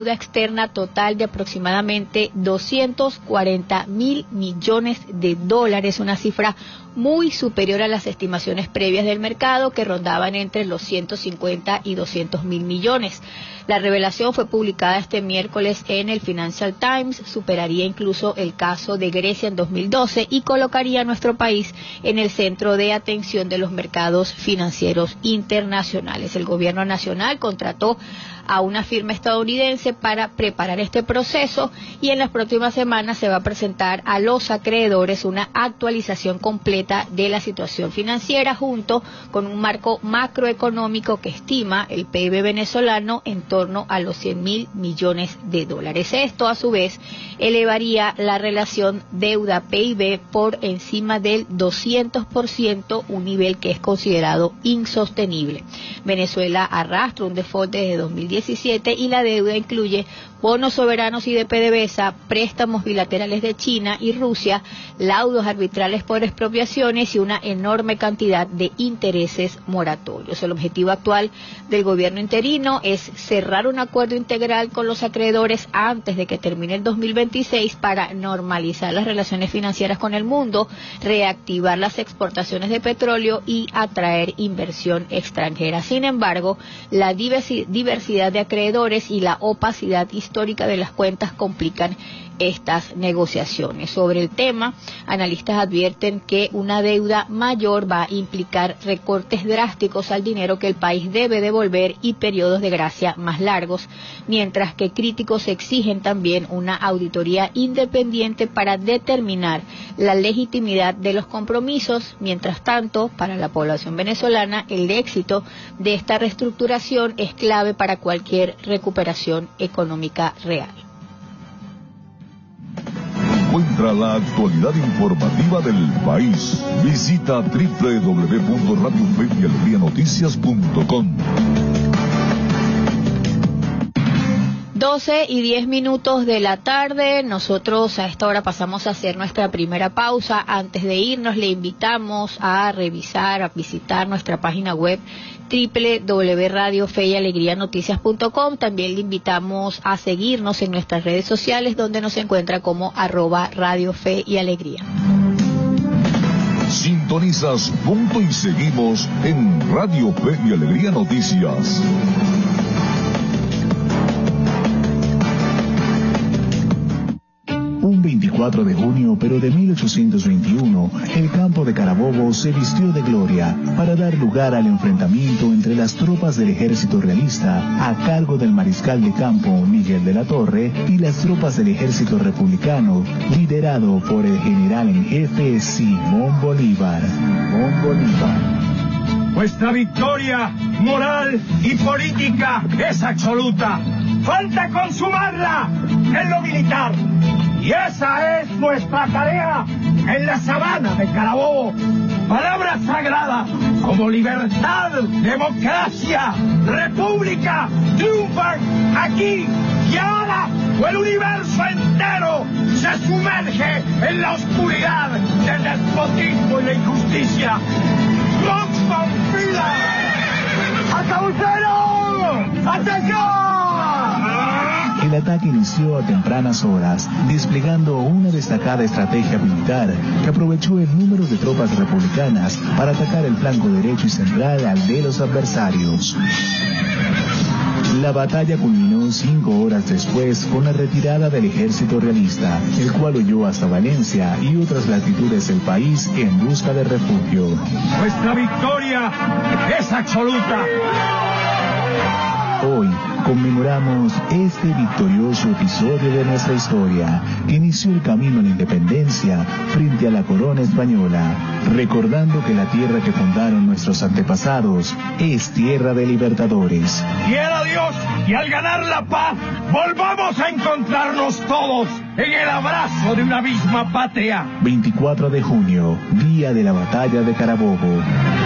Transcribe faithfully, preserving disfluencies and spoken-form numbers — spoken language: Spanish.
deuda externa total de aproximadamente doscientos cuarenta mil millones de dólares, una cifra muy superior a las estimaciones previas del mercado que rondaban entre los ciento cincuenta y doscientos mil millones. La revelación fue publicada este miércoles en el Financial Times, superaría incluso el caso de Grecia en dos mil doce y colocaría a nuestro país en el centro de atención de los mercados financieros internacionales. El gobierno nacional contrató a una firma estadounidense para preparar este proceso y en las próximas semanas se va a presentar a los acreedores una actualización completa de la situación financiera junto con un marco macroeconómico que estima el P I B venezolano en torno a los cien mil millones de dólares. Esto a su vez elevaría la relación deuda-P I B por encima del doscientos por ciento, un nivel que es considerado insostenible. Venezuela arrastra un default desde dos mil diecisiete y la deuda incluye bonos soberanos y de PDVSA, préstamos bilaterales de China y Rusia, laudos arbitrales por expropiaciones y una enorme cantidad de intereses moratorios. El objetivo actual del gobierno interino es cerrar un acuerdo integral con los acreedores antes de que termine el dos mil veintiséis para normalizar las relaciones financieras con el mundo, reactivar las exportaciones de petróleo y atraer inversión extranjera. Sin embargo, la diversidad de acreedores y la opacidad histórica de las cuentas complican estas negociaciones. Sobre el tema, analistas advierten que una deuda mayor va a implicar recortes drásticos al dinero que el país debe devolver y periodos de gracia más largos, mientras que críticos exigen también una auditoría independiente para determinar la legitimidad de los compromisos. Mientras tanto, para la población venezolana, el éxito de esta reestructuración es clave para cualquier recuperación económica real. Encuentra la actualidad informativa del país. Visita doble u doble u doble u punto radio fe y alegría noticias punto com. doce y diez minutos de la tarde, nosotros a esta hora pasamos a hacer nuestra primera pausa. Antes de irnos le invitamos a revisar, a visitar nuestra página web doble u doble u doble u punto radio fe y alegría noticias punto com. También le invitamos a seguirnos en nuestras redes sociales donde nos encuentra como arroba Radio Fe y Alegría. Sintonizas punto y seguimos en Radio Fe y Alegría Noticias. Un veinticuatro de junio, pero de mil ochocientos veintiuno, el campo de Carabobo se vistió de gloria para dar lugar al enfrentamiento entre las tropas del ejército realista a cargo del mariscal de campo Miguel de la Torre y las tropas del ejército republicano liderado por el general en jefe Simón Bolívar. Simón Bolívar. Nuestra victoria moral y política es absoluta. Falta consumarla en lo militar. Y esa es nuestra tarea en la sabana de Carabobo. Palabras sagradas como libertad, democracia, república, triunfan aquí y ahora, o el universo entero se sumerge en la oscuridad del despotismo y la injusticia. ¡Rox Pampila! ¡Hasta un cero! ¡Atención! El ataque inició a tempranas horas, desplegando una destacada estrategia militar que aprovechó el número de tropas republicanas para atacar el flanco derecho y central al de los adversarios. La batalla culminó cinco horas después con la retirada del ejército realista, el cual huyó hasta Valencia y otras latitudes del país en busca de refugio. Nuestra victoria es absoluta. Hoy conmemoramos este victorioso episodio de nuestra historia que inició el camino a la independencia frente a la corona española, recordando que la tierra que fundaron nuestros antepasados es tierra de libertadores. Quiera Dios y al ganar la paz volvamos a encontrarnos todos en el abrazo de una misma patria. veinticuatro de junio, día de la batalla de Carabobo.